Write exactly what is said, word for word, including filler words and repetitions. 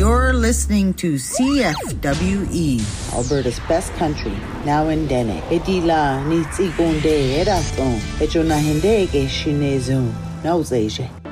You're listening to C F W E, Alberta's best country, now in Dene. Edila ni tsigonde erason, echona hende ke shinezun, nauzeje.